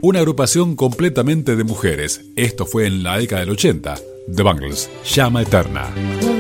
Una agrupación completamente de mujeres. Esto fue en la década del 80. The Bangles, Llama Eterna.